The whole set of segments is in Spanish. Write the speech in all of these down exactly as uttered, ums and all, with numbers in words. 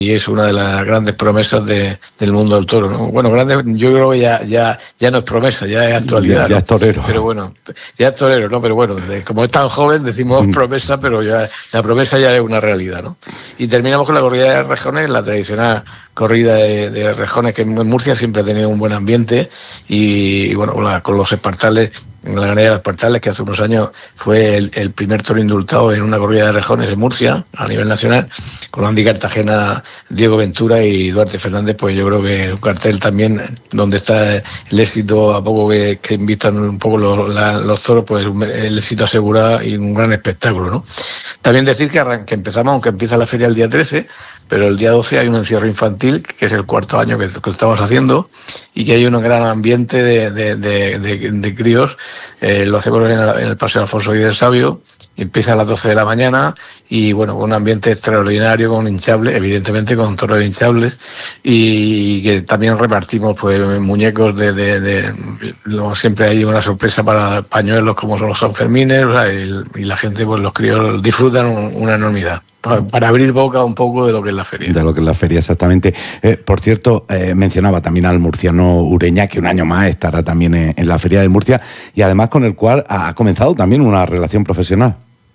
y es una de las grandes promesas de, del mundo del toro, ¿no? Bueno, grande, yo creo que ya, ya, ya no es promesa, ya es actualidad. Ya, ya ¿no? es torero. Pero bueno, ya es torero, ¿no? Pero bueno, de, como es tan joven, decimos promesa, pero ya la promesa ya es una realidad, ¿no? Y terminamos con la corrida de rejones, la tradicional corrida de, de rejones, que en Murcia siempre ha tenido un buen ambiente, y, y bueno, con, la, con los espartales, en la ganadería de Espartales, que hace unos años fue el, el primer toro indultado en una corrida de rejones en Murcia, a nivel nacional, con Andy Cartagena, Diego Ventura y Duarte Fernández. Pues yo creo que es un cartel también donde está el éxito, a poco que, que invitan un poco los, la, los toros, pues el éxito asegurado y un gran espectáculo, ¿no? También decir que, que empezamos, aunque empieza la feria el día trece, pero el día doce hay un encierro infantil, que es el cuarto año que, que estamos haciendo, y que hay un gran ambiente de, de, de, de, de críos. Eh, lo hacemos en el, en el Paseo Alfonso X del Sabio, empieza a las doce de la mañana, y bueno, con un ambiente extraordinario, con hinchables, evidentemente con toros hinchables, y que también repartimos pues muñecos de, de, de, de siempre hay una sorpresa para pañuelos como son los Sanfermines, o sea, y, y la gente, pues los críos disfrutan un, una enormidad. Para, para abrir boca un poco de lo que es la feria. De lo que es la feria, exactamente. Eh, por cierto, eh, mencionaba también al murciano Ureña, que un año más estará también en, en la Feria de Murcia, y además con el cual ha comenzado también una relación profesional.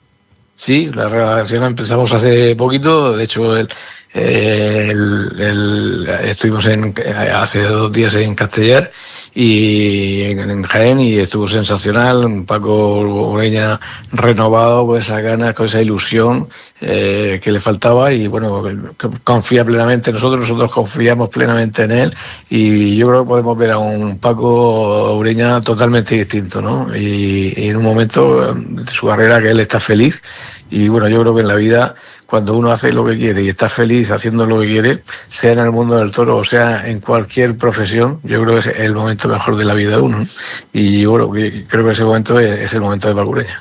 Sí, la relación empezamos hace poquito, de hecho el, el, el, estuvimos en, hace dos días en Castellar y en, en Jaén, y estuvo sensacional. Paco Ureña renovado con esas ganas, con esa ilusión eh, que le faltaba, y bueno, confía plenamente en nosotros, nosotros confiamos plenamente en él, y yo creo que podemos ver a un Paco Ureña totalmente distinto, ¿no? Y, y en un momento de su carrera que él está feliz. Y bueno, yo creo que en la vida, cuando uno hace lo que quiere y está feliz haciendo lo que quiere, sea en el mundo del toro o sea en cualquier profesión, yo creo que es el momento mejor de la vida de uno. Y bueno, creo que ese momento es, es el momento de Paco Ureña.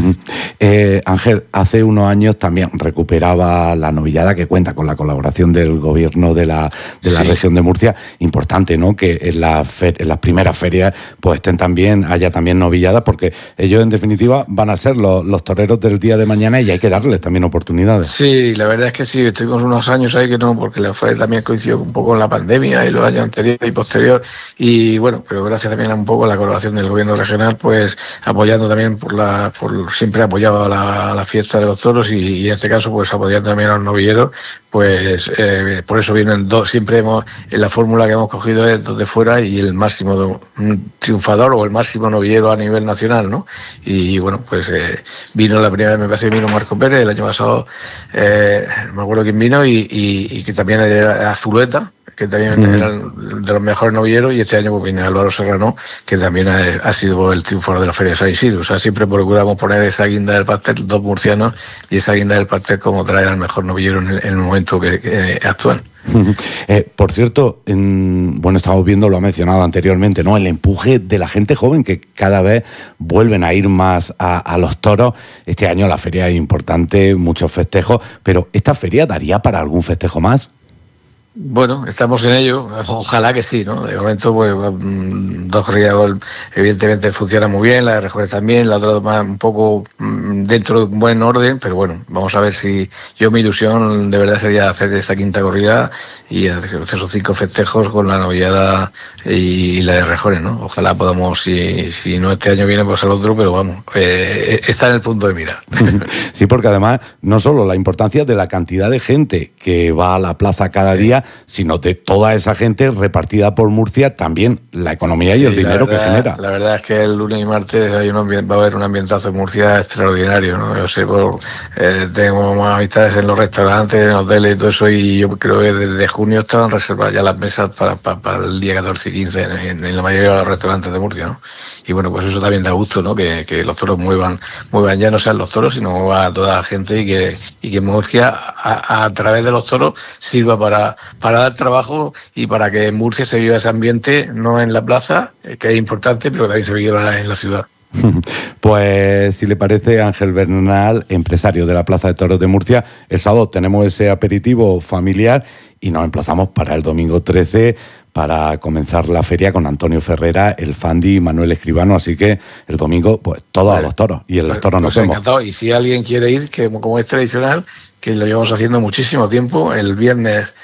eh, Ángel, hace unos años también recuperaba la novillada, que cuenta con la colaboración del gobierno de la, de la sí. región de Murcia. Importante, ¿no?, que en, la fer- en las primeras ferias pues estén también, haya también novilladas, porque ellos en definitiva van a ser los, los toreros del día de mañana, y hay que darles también oportunidades. Sí, la verdad es que sí, estuvimos unos años ahí que no, porque la fue también coincidió un poco con la pandemia y los años anteriores y posterior, y bueno, pero gracias también a un poco a la colaboración del gobierno regional, pues apoyando también por la por siempre apoyado a la, a la fiesta de los toros, y, y en este caso pues apoyando también a los novilleros, pues eh, por eso vienen dos, siempre hemos, en la fórmula que hemos cogido es dos de fuera y el máximo de un triunfador o el máximo novillero a nivel nacional, ¿no? Y bueno, pues eh, vino la primera vez, me parece que vino Marco Pérez, el año pasado eh, no me acuerdo quién vino, y, y, y que también era Azuleta, que también mm. era de los mejores novilleros, y este año pues viene Álvaro Serrano, que también ha, ha sido el triunfador de la Feria de San Isidro. O sea, siempre procuramos poner esa guinda del pastel, dos murcianos, y esa guinda del pastel como traer al mejor novillero en el, en el momento que, que actual. Eh, por cierto, en, bueno, estamos viendo, lo ha mencionado anteriormente, ¿no?, el empuje de la gente joven, que cada vez vuelven a ir más a, a los toros. Este año la feria es importante, muchos festejos, pero ¿esta feria daría para algún festejo más? Bueno, estamos en ello, ojalá que sí, ¿no? De momento, pues, dos corridas evidentemente funciona muy bien, la de rejones también, la otra más un poco dentro de un buen orden, pero bueno, vamos a ver si... Yo, mi ilusión de verdad sería hacer esa quinta corrida y hacer esos cinco festejos con la novillada y la de rejones, ¿no? Ojalá podamos, si, si no este año viene, pues al otro, pero vamos, eh, está en el punto de mira. Sí, porque además, no solo la importancia de la cantidad de gente que va a la plaza cada sí. día, sino de toda esa gente repartida por Murcia, también la economía sí, y el dinero verdad, que genera. La verdad es que el lunes y martes hay un ambient, va a haber un ambientazo en Murcia extraordinario, ¿no? Yo sé, por, eh, tengo más amistades en los restaurantes, en hoteles y todo eso, y yo creo que desde junio estaban reservadas ya las mesas para, para, para el día catorce y quince en, en, en la mayoría de los restaurantes de Murcia, ¿no? Y bueno, pues eso también da gusto, ¿no? Que, que los toros muevan, muevan ya no sean los toros, sino a toda la gente, y que, y que Murcia a, a través de los toros sirva para para dar trabajo y para que en Murcia se viva ese ambiente, no en la plaza, que es importante, pero también se viva en la ciudad. Pues si le parece, Ángel Bernal, empresario de la Plaza de Toros de Murcia, el sábado tenemos ese aperitivo familiar y nos emplazamos para el domingo trece para comenzar la feria con Antonio Ferrera, el Fandi y Manuel Escribano, así que el domingo pues todos vale. a los toros y en los toros pues nos vemos. Encantado. Y si alguien quiere ir, que como es tradicional, que lo llevamos haciendo muchísimo tiempo, el viernes